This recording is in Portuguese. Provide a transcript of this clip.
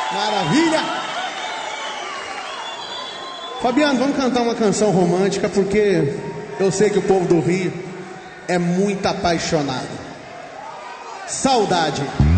Maravilha! Fabiano, vamos cantar uma canção romântica, porque eu sei que o povo do Rio é muito apaixonado. Saudade.